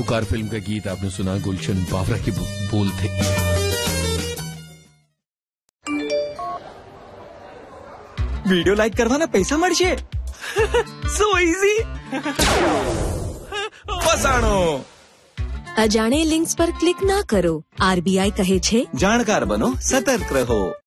पुकार फिल्म का गीत आपने सुना, गुलशन बावरा के बोल थे। વિડિયો લાઈક કરવાના પૈસા મળશે। સો ઇઝી। ફસાણો। અજાણે લિંક્સ પર ક્લિક ના કરો। RBI કહે છે, જાણકાર બનો, સતર્ક રહો।